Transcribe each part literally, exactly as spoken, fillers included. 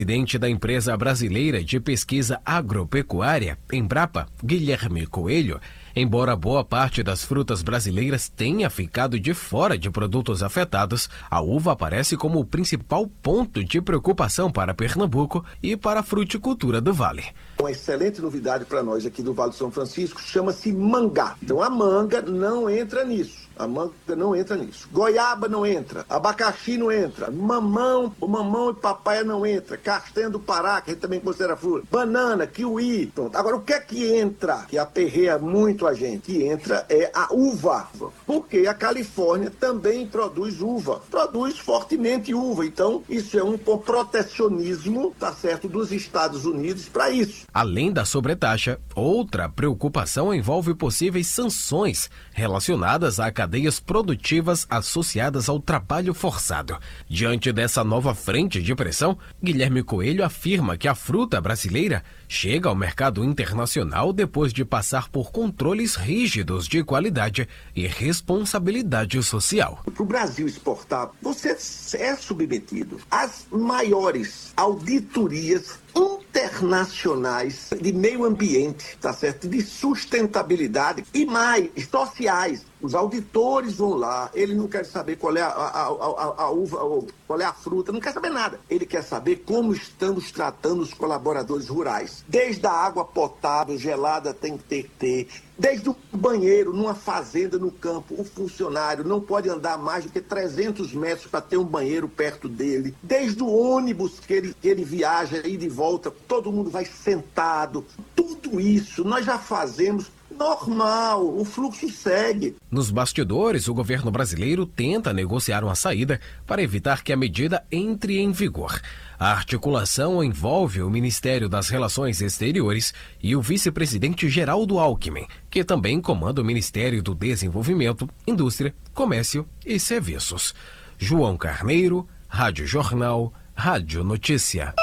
Presidente da Empresa Brasileira de Pesquisa Agropecuária, Embrapa, Guilherme Coelho, embora boa parte das frutas brasileiras tenha ficado de fora de produtos afetados, a uva aparece como o principal ponto de preocupação para Pernambuco e para a fruticultura do Vale. Uma excelente novidade para nós aqui do Vale do São Francisco chama-se mangá. Então a manga não entra nisso. A manga não entra nisso. Goiaba não entra. Abacaxi não entra. Mamão, o mamão e papaya não entra. Castanha do Pará, que a gente também considera fruta. Banana, kiwi. Pronto. Agora, o que é que entra? Que aperreia muito a gente. Que entra é a uva. Porque a Califórnia também produz uva. Produz fortemente uva. Então, isso é um protecionismo, tá certo, dos Estados Unidos para isso. Além da sobretaxa, outra preocupação envolve possíveis sanções relacionadas a cadeias produtivas associadas ao trabalho forçado. Diante dessa nova frente de pressão, Guilherme Coelho afirma que a fruta brasileira chega ao mercado internacional depois de passar por controles rígidos de qualidade e responsabilidade social. Para o Brasil exportar, você é submetido às maiores auditorias internacionais de meio ambiente, tá certo? De sustentabilidade e mais, sociais. Os auditores vão lá, ele não quer saber qual é a, a, a, a uva, qual é a fruta, não quer saber nada. Ele quer saber como estamos tratando os colaboradores rurais. Desde a água potável, gelada, tem que ter, ter. Desde o banheiro, numa fazenda, no campo, o funcionário não pode andar mais do que trezentos metros para ter um banheiro perto dele. Desde o ônibus que ele, que ele viaja e de volta, todo mundo vai sentado. Tudo isso nós já fazemos normal, o fluxo segue. Nos bastidores, o governo brasileiro tenta negociar uma saída para evitar que a medida entre em vigor. A articulação envolve o Ministério das Relações Exteriores e o vice-presidente Geraldo Alckmin, que também comanda o Ministério do Desenvolvimento, Indústria, Comércio e Serviços. João Carneiro, Rádio Jornal, Rádio Notícia.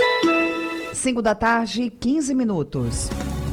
Cinco da tarde, quinze minutos.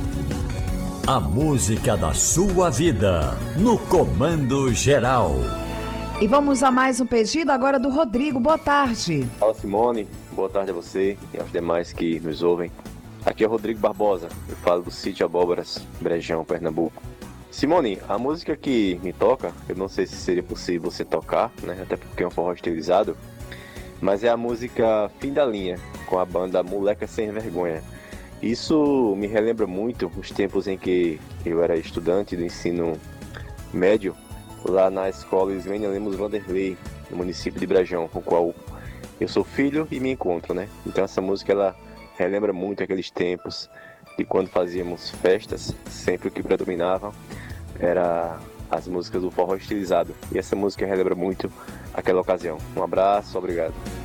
A música da sua vida, no Comando Geral. E vamos a mais um pedido agora do Rodrigo. Boa tarde. Fala, Simone. Boa tarde a você e aos demais que nos ouvem. Aqui é o Rodrigo Barbosa. Eu falo do Sítio Abóboras, Brejão, Pernambuco. Simone, a música que me toca, eu não sei se seria possível você tocar, né? Até porque é um forró estilizado, mas é a música Fim da Linha, com a banda Moleca Sem Vergonha. Isso me relembra muito os tempos em que eu era estudante do ensino médio, lá na escola Isvênia Lemos Vanderlei, no município de Brejão, com o qual eu sou filho e me encontro, né? Então essa música, ela relembra muito aqueles tempos de quando fazíamos festas, sempre o que predominava era as músicas do forró estilizado. E essa música relembra muito aquela ocasião. Um abraço, obrigado.